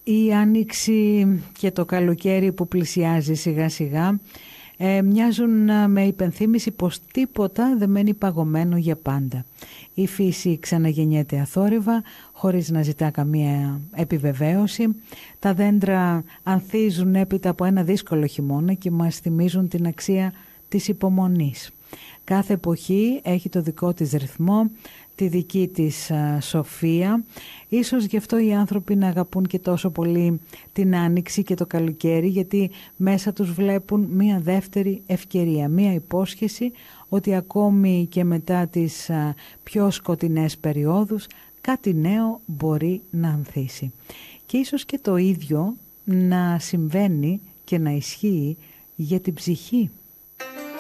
Η άνοιξη και το καλοκαίρι που πλησιάζει σιγά σιγά μοιάζουν με υπενθύμηση πως τίποτα δεν μένει παγωμένο για πάντα. Η φύση ξαναγεννιέται αθόρυβα, χωρίς να ζητά καμία επιβεβαίωση. Τα δέντρα ανθίζουν έπειτα από ένα δύσκολο χειμώνα και μας θυμίζουν την αξία της υπομονής. Κάθε εποχή έχει το δικό της ρυθμό, τη δική της σοφία. Ίσως γι' αυτό οι άνθρωποι να αγαπούν και τόσο πολύ την άνοιξη και το καλοκαίρι, γιατί μέσα τους βλέπουν μία δεύτερη ευκαιρία, μία υπόσχεση ότι ακόμη και μετά τις πιο σκοτεινές περιόδους κάτι νέο μπορεί να ανθίσει. Και ίσως και το ίδιο να συμβαίνει και να ισχύει για την ψυχή.